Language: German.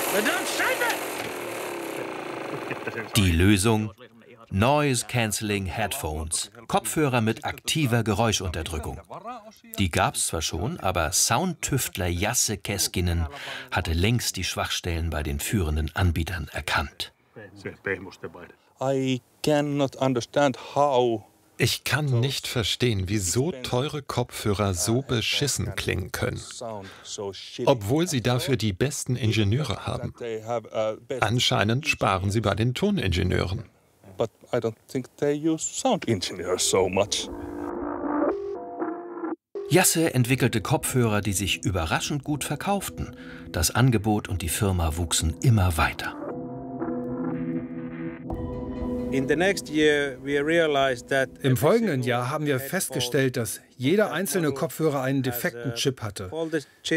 Die Lösung? Noise Cancelling Headphones, Kopfhörer mit aktiver Geräuschunterdrückung. Die gab's zwar schon, aber Soundtüftler Jasse Keskinen hatte längst die Schwachstellen bei den führenden Anbietern erkannt. Ich kann nicht verstehen, wie so teure Kopfhörer so beschissen klingen können, obwohl sie dafür die besten Ingenieure haben. Anscheinend sparen sie bei den Toningenieuren. Jasse entwickelte Kopfhörer, die sich überraschend gut verkauften. Das Angebot und die Firma wuchsen immer weiter. Im folgenden Jahr haben wir festgestellt, dass jeder einzelne Kopfhörer einen defekten Chip hatte.